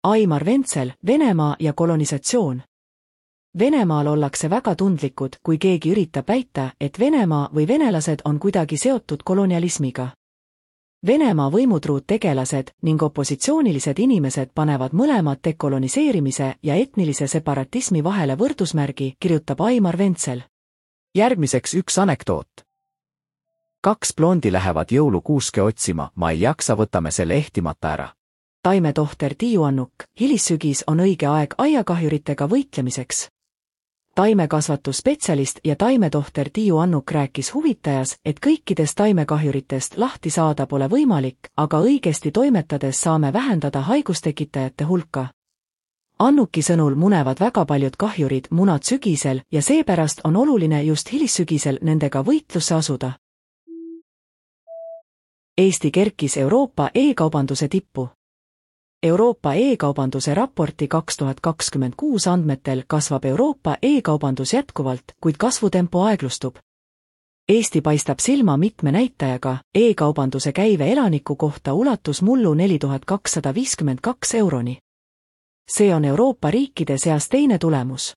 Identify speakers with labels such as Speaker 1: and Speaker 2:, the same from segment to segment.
Speaker 1: Aimar Ventsel, Venemaa ja kolonisatsioon. Venemaal ollakse väga tundlikud, kui keegi üritab väita, et Venemaa või venelased on kuidagi seotud kolonialismiga. Venemaa võimutruud tegelased ning opositsioonilised inimesed panevad mõlemad dekoloniseerimise ja etnilise separatismi vahele võrdusmärgi, kirjutab Aimar Ventsel.
Speaker 2: Järgmiseks üks anekdoot. 2 blondi lähevad jõulukuuske otsima, ma ei jaksa, võtame selle ehtimata ära.
Speaker 1: Taimetohter Tiiu Annuk, hilissügis on õige aeg aiakahjuritega võitlemiseks. Taimekasvatusspetsialist ja taimetohter Tiiu Annuk rääkis Huvitajas, et kõikidest taimekahjuritest lahti saada pole võimalik, aga õigesti toimetades saame vähendada haigustekitajate hulka. Annuki sõnul munevad väga paljud kahjurid munad sügisel ja seepärast on oluline just hilissügisel nendega võitlusse asuda. Eesti kerkis Euroopa e-kaubanduse tippu. Euroopa e-kaubanduse raporti 2026 andmetel kasvab Euroopa e-kaubandus jätkuvalt, kuid kasvutempo aeglustub. Eesti paistab silma mitme näitajaga, e-kaubanduse käive elaniku kohta ulatus mullu 4252 euroni. See on Euroopa riikide seas teine tulemus.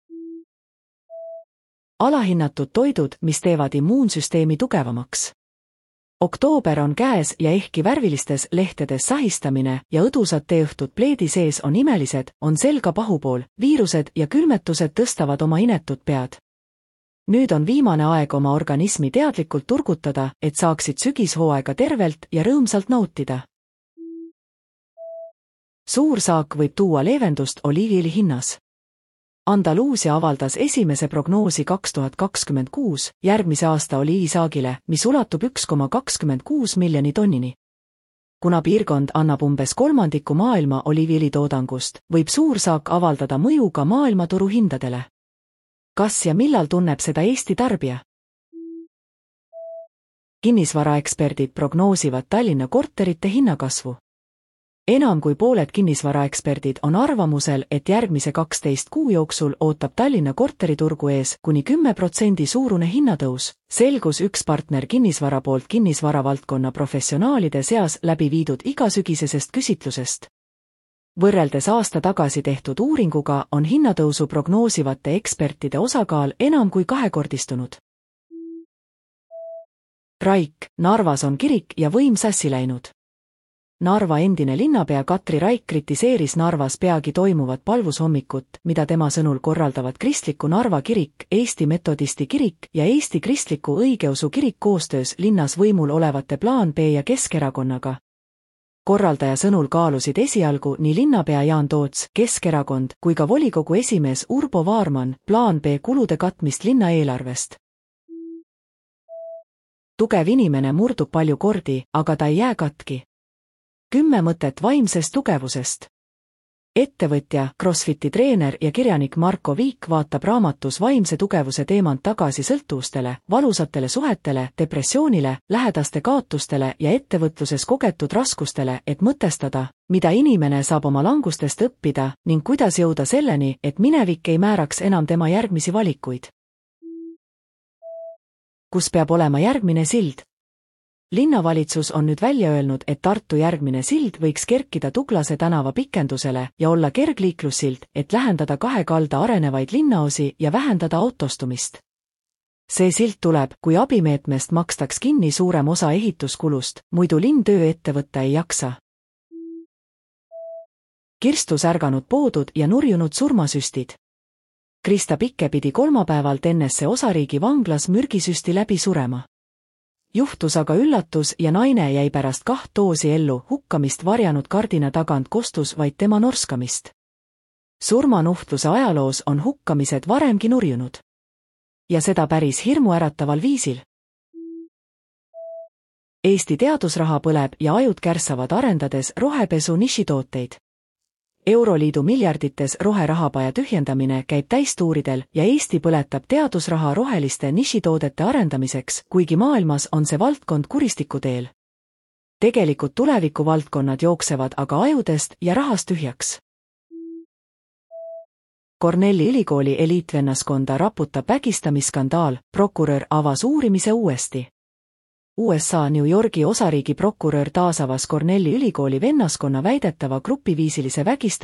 Speaker 1: Alahinnatud toidud, mis teevad immuunsüsteemi tugevamaks. Oktoober on käes ja ehkki värvilistes lehtedes sahistamine ja õdusad teeõhtud pleedi sees on imelised, on selga pahupool, viirused ja külmetused tõstavad oma inetud pead. Nüüd on viimane aeg oma organismi teadlikult turgutada, et saaksid sügishooaega tervelt ja rõõmsalt nautida. Suur saak võib tuua leevendust oliiviõli hinnas. Andaluusia avaldas esimese prognoosi 2026 järgmise aasta oliivisaagile, mis ulatub 1,26 miljoni tonnini. Kuna piirkond annab umbes kolmandiku maailma oliiviõlitoodangust, võib suur saak avaldada mõju ka maailmaturu hindadele. Kas ja millal tunneb seda Eesti tarbija? Kinnisvaraeksperdid prognoosivad Tallinna korterite hinnakasvu. Enam kui pooled kinnisvaraeksperdid on arvamusel, et järgmise 12 kuu jooksul ootab Tallinna korteriturgu ees kuni 10% suurune hinnatõus, selgus üks partner kinnisvara poolt kinnisvaravaldkonna professionaalide seas läbi viidud igasügisesest küsitlusest. Võrreldes aasta tagasi tehtud uuringuga on hinnatõusu prognoosivate ekspertide osakaal enam kui kahekordistunud. Raik, Narvas on kirik ja võim sassi läinud. Narva endine linnapea Katri Raik kritiseeris Narvas peagi toimuvat palvushommikut, mida tema sõnul korraldavad Kristliku Narva kirik, Eesti Metodisti kirik ja Eesti Kristliku Õigeusu kirik koostöös linnas võimul olevate Plaan B ja Keskerakonnaga. Korraldaja sõnul kaalusid esialgu nii linnapea Jaan Toots, Keskerakond, kui ka volikogu esimees Urbo Vaarman Plaan B kulude katmist linna eelarvest. Tugev inimene murdub palju kordi, aga ta ei jää katki. 10 mõtet vaimsest tugevusest. Ettevõtja, CrossFiti treener ja kirjanik Marko Viik vaatab raamatus vaimse tugevuse teemant tagasi sõltuvustele, valusatele suhetele, depressioonile, lähedaste kaotustele ja ettevõtluses kogetud raskustele, et mõtestada, mida inimene saab oma langustest õppida ning kuidas jõuda selleni, et minevik ei määraks enam tema järgmisi valikuid. Kus peab olema järgmine sild? Linnavalitsus on nüüd välja öelnud, et Tartu järgmine sild võiks kerkida Tuglase tänava pikendusele ja olla kergliiklussild, et lähendada kahe kalda arenevaid linnaosi ja vähendada autostumist. See sild tuleb, kui abimeetmest makstaks kinni suurem osa ehituskulust, muidu linn töö ette võtta ei jaksa. Kirstus ärganud poodud ja nurjunud surmasüstid. Krista Pikke pidi kolmapäeval Tennesse osariigi vanglas mürgisüsti läbi surema. Juhtus aga üllatus ja naine jäi pärast 2 doosi ellu, hukkamist varjanud kardina tagant kostus vaid tema norskamist. Surmanuhtluse ajaloos on hukkamised varemgi nurjunud. Ja seda päris hirmuärataval viisil. Eesti teadusraha põleb ja ajud kärssavad arendades rohepesu nišitooteid. Euroliidu miljardites roherahapaja tühjendamine käib täistuuridel ja Eesti põletab teadusraha roheliste nišitoodete arendamiseks, kuigi maailmas on see valdkond kuristikuteel. Tegelikult tulevikuvaldkonnad jooksevad aga ajudest ja rahast tühjaks. Cornelli ülikooli eliitvennaskonda raputab vägistamisskandaal, prokurör avas uurimise uuesti. USA New Yorgi osariigi prokurör taasavas Cornelli ülikooli vennaskonna väidetava grupiviisilise vägistamise